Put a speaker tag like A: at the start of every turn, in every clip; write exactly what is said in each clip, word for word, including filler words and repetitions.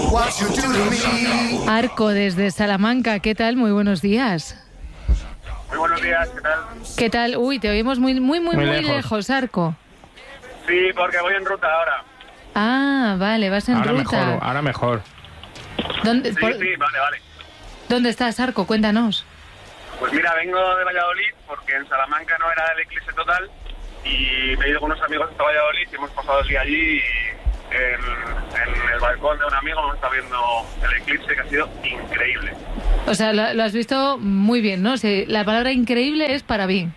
A: Arco desde Salamanca, ¿qué tal? Muy buenos días.
B: Muy buenos días, ¿qué tal?
A: ¿Qué tal? Uy, te oímos muy, muy, muy, muy, muy lejos. lejos, Arco.
B: Sí, porque voy en ruta ahora.
A: Ah, vale, vas en
C: ahora
A: ruta.
C: Mejor, ahora mejor.
A: ¿Dónde,
B: sí,
A: por...
B: sí, vale, vale.
A: ¿Dónde estás, Arco? Cuéntanos.
B: Pues mira, vengo de Valladolid porque en Salamanca no era el eclipse total y me he ido con unos amigos hasta Valladolid y hemos pasado el día allí y en, en el balcón de un amigo hemos estado viendo el eclipse, que ha sido increíble.
A: O sea, lo, lo has visto muy bien, ¿no? O sea, la palabra increíble es para bien.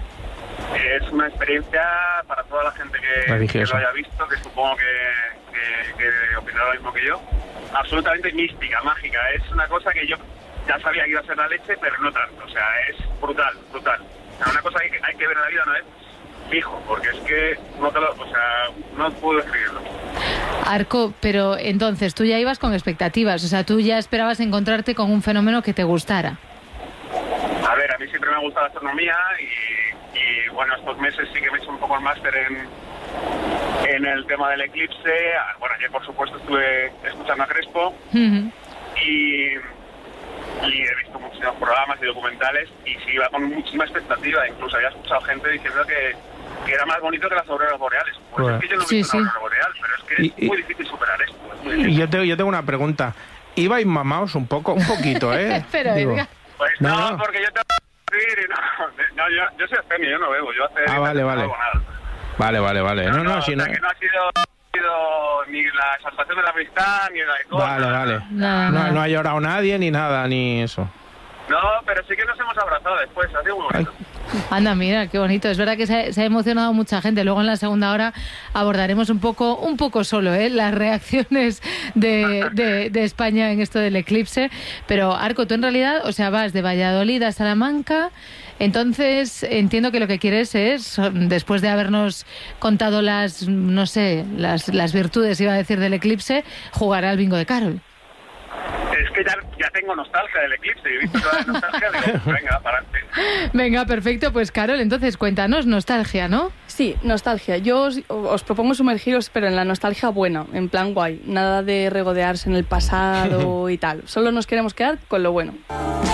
B: Es una experiencia para toda la gente que, que lo haya visto, que supongo que, que, que opinará lo mismo que yo. Absolutamente mística, mágica. Es una cosa que yo ya sabía que iba a ser la leche, pero no tanto. O sea, es brutal, brutal. O sea, una cosa que hay que ver en la vida no es fijo, porque es que no te lo, o sea, no puedo describirlo.
A: Arco, pero entonces tú ya ibas con expectativas, o sea, tú ya esperabas encontrarte con un fenómeno que te gustara.
B: A ver, a mí siempre me ha gustado la astronomía y, y bueno, estos meses sí que me he hecho un poco el máster en, en el tema del eclipse. Bueno, ayer por supuesto estuve escuchando a Crespo uh-huh. y, y he visto muchísimos programas y documentales y sí iba con muchísima expectativa. Incluso había escuchado gente diciendo que, que era más bonito que las auroras boreales. Pues bueno, es que yo no he visto sí, una sí. aurora boreal, pero es que y, es muy difícil superar esto.
C: Y yo, te, yo tengo una pregunta. ¿Ibais mamaos un poco? Un poquito, ¿eh?
A: Pero,
C: Digo,
B: pues no,
C: no,
B: no, porque yo te voy a decir y no, no yo, yo soy abstemio, yo no bebo, yo hace
C: ah, vale, vale.
B: no hago nada.
C: Vale, vale, vale. No, no, no,
B: no,
C: si
B: o sea,
C: no...
B: que no ha sido, sido ni la exaltación de la amistad, ni la de cosas.
C: Vale, vale.
A: No,
C: no,
A: no.
C: no ha llorado nadie, ni nada, ni eso.
B: No, pero sí que nos hemos abrazado después, ha sido muy bonito.
A: Ay. Anda, mira, qué bonito. Es verdad que se, se ha emocionado mucha gente. Luego en la segunda hora abordaremos un poco, un poco solo, ¿eh? las reacciones de, de, de España en esto del eclipse. Pero, Arco, tú en realidad, o sea, vas de Valladolid a Salamanca. Entonces, entiendo que lo que quieres es, después de habernos contado las, no sé, las, las virtudes, iba a decir, del eclipse, jugar al bingo de Carol.
B: Es que ya, ya tengo nostalgia del eclipse, he visto toda la nostalgia, digo, venga, para adelante.
A: Venga, perfecto, pues Carol, entonces cuéntanos, nostalgia, ¿no?
D: Sí, nostalgia. Yo os, os propongo sumergiros, pero en la nostalgia buena, en plan guay. Nada de regodearse en el pasado y tal. Solo nos queremos quedar con lo bueno.